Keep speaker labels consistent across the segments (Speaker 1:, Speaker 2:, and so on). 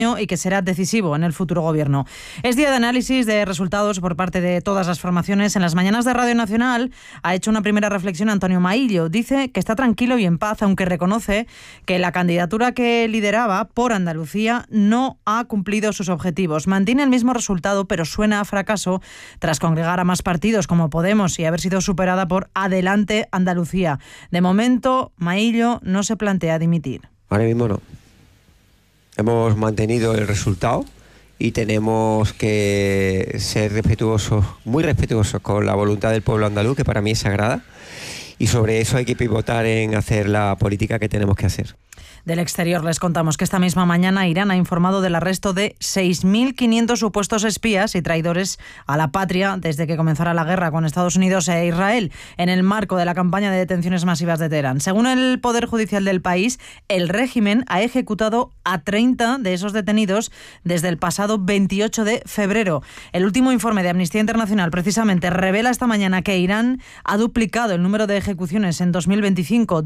Speaker 1: y que será decisivo en el futuro gobierno. Es día de análisis de resultados por parte de todas las formaciones. En las mañanas de Radio Nacional ha hecho una primera reflexión Antonio Maillo. Dice que está tranquilo y en paz, aunque reconoce que la candidatura que lideraba por Andalucía no ha cumplido sus objetivos. Mantiene el mismo resultado, pero suena a fracaso tras congregar a más partidos como Podemos y haber sido superada por Adelante Andalucía. De momento, Maillo no se plantea dimitir.
Speaker 2: Ahora mismo no. Hemos mantenido el resultado y tenemos que ser respetuosos, muy respetuosos con la voluntad del pueblo andaluz, que para mí es sagrada, y sobre eso hay que pivotar en hacer la política que tenemos que hacer.
Speaker 1: Del exterior les contamos que esta misma mañana Irán ha informado del arresto de 6.500 supuestos espías y traidores a la patria desde que comenzara la guerra con Estados Unidos e Israel en el marco de la campaña de detenciones masivas de Teherán. Según el Poder Judicial del país, el régimen ha ejecutado a 30 de esos detenidos desde el pasado 28 de febrero. El último informe de Amnistía Internacional precisamente revela esta mañana que Irán ha duplicado el número de ejecuciones en 2025,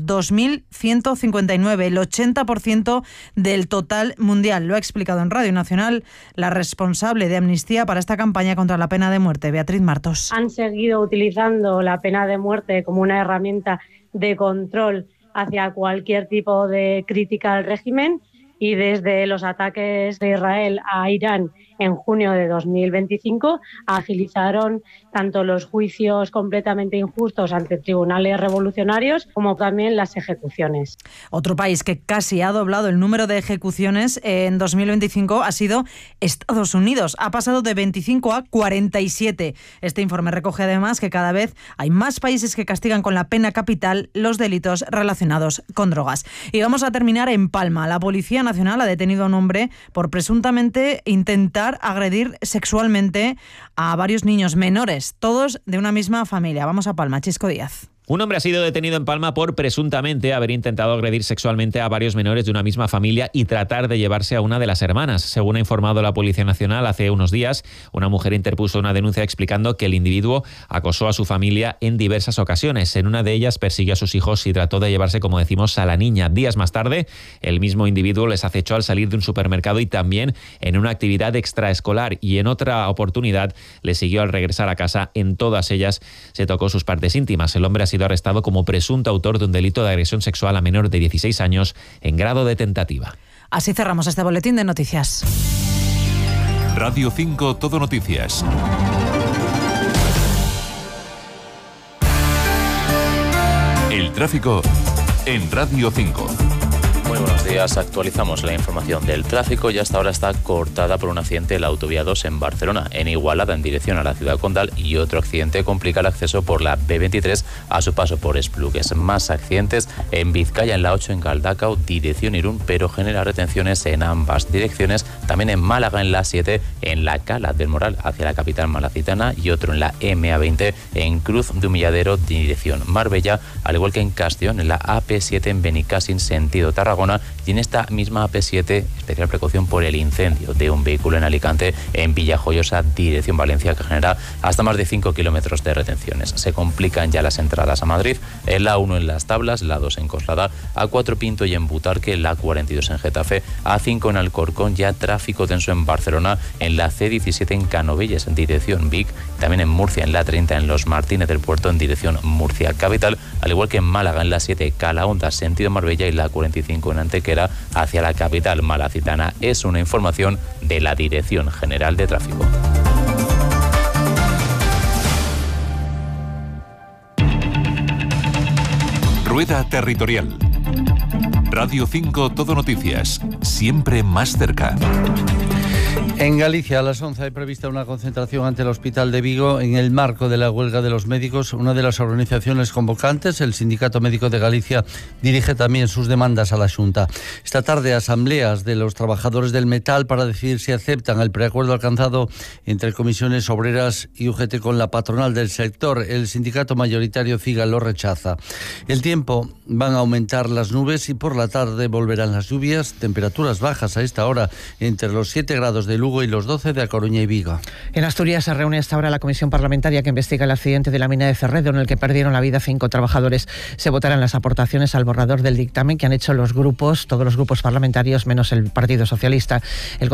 Speaker 1: 2.159, el 80% del total mundial. Lo ha explicado en Radio Nacional la responsable de Amnistía para esta campaña contra la pena de muerte, Beatriz Martos.
Speaker 3: Han seguido utilizando la pena de muerte como una herramienta de control hacia cualquier tipo de crítica al régimen, y desde los ataques de Israel a Irán en junio de 2025 agilizaron tanto los juicios completamente injustos ante tribunales revolucionarios como también las ejecuciones.
Speaker 1: Otro país que casi ha doblado el número de ejecuciones en 2025 ha sido Estados Unidos. Ha pasado de 25 a 47. Este informe recoge además que cada vez hay más países que castigan con la pena capital los delitos relacionados con drogas. Y vamos a terminar en Palma. La Policía Nacional ha detenido a un hombre por presuntamente intentar agredir sexualmente a varios niños menores, todos de una misma familia. Vamos a Palma, Chisco Díaz.
Speaker 4: Un hombre ha sido detenido en Palma por presuntamente haber intentado agredir sexualmente a varios menores de una misma familia y tratar de llevarse a una de las hermanas. Según ha informado la Policía Nacional, hace unos días una mujer interpuso una denuncia explicando que el individuo acosó a su familia en diversas ocasiones. En una de ellas persiguió a sus hijos y trató de llevarse, como decimos, a la niña. Días más tarde, el mismo individuo les acechó al salir de un supermercado y también en una actividad extraescolar, y en otra oportunidad le siguió al regresar a casa. En todas ellas se tocó sus partes íntimas. El hombre ha sido arrestado como presunto autor de un delito de agresión sexual a menor de 16 años en grado de tentativa.
Speaker 1: Así cerramos este boletín de noticias.
Speaker 5: Radio 5 Todo Noticias. El tráfico en Radio 5.
Speaker 6: Muy buenos días, actualizamos la información del tráfico y hasta ahora está cortada por un accidente en la autovía 2 en Barcelona, en Igualada en dirección a la ciudad condal, y otro accidente complica el acceso por la B23 a su paso por Esplugues. Más accidentes en Vizcaya en la 8 en Galdacao, dirección Irún, pero genera retenciones en ambas direcciones. También en Málaga en la 7 en la Cala del Moral hacia la capital malacitana, y otro en la MA20 en Cruz de Humilladero, dirección Marbella, al igual que en Castellón en la AP7 en Benicàssim sentido Tarragona, y en esta misma AP7 especial precaución por el incendio de un vehículo en Alicante en Villajoyosa dirección Valencia, que genera hasta más de 5 kilómetros de retenciones. Se complican ya las entradas a Madrid en la 1 en Las Tablas, la 2 en Coslada, A4 Pinto y en Butarque, la 42 en Getafe, A5 en Alcorcón, ya tráfico tenso en Barcelona en la C17 en Canovelles en dirección Vic, también en Murcia en la 30 en Los Martínez del Puerto en dirección Murcia capital, al igual que en Málaga en la 7 Calahonda sentido Marbella y la 45 en Antequera hacia la capital malacitana. Es una información de la Dirección General de Tráfico.
Speaker 5: Rueda Territorial. Radio 5 Todo Noticias, siempre más cerca.
Speaker 7: En Galicia, a las 11 hay prevista una concentración ante el Hospital de Vigo en el marco de la huelga de los médicos. Una de las organizaciones convocantes, el Sindicato Médico de Galicia, dirige también sus demandas a la Xunta. Esta tarde, asambleas de los trabajadores del metal para decidir si aceptan el preacuerdo alcanzado entre comisiones obreras y UGT con la patronal del sector. El sindicato mayoritario CIGA lo rechaza. El tiempo: van a aumentar las nubes y por la tarde volverán las lluvias. Temperaturas bajas a esta hora entre los 7 grados de Lugo y los 12 de A Coruña y Vigo.
Speaker 8: En Asturias se reúne hasta ahora la comisión parlamentaria que investiga el accidente de la mina de Cerredo, en el que perdieron la vida 5 trabajadores. Se votarán las aportaciones al borrador del dictamen que han hecho todos los grupos parlamentarios, menos el Partido Socialista. El